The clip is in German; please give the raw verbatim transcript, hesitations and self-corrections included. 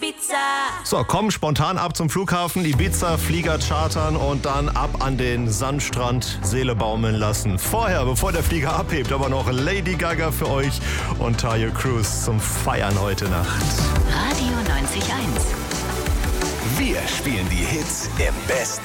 Ibiza. So, komm spontan ab zum Flughafen, Ibiza, Flieger chartern und dann ab an den Sandstrand, Seele baumeln lassen. Vorher, bevor der Flieger abhebt, aber noch Lady Gaga für euch und Tayo Cruz zum Feiern heute Nacht. Radio neunzig Komma eins. Wir spielen die Hits im besten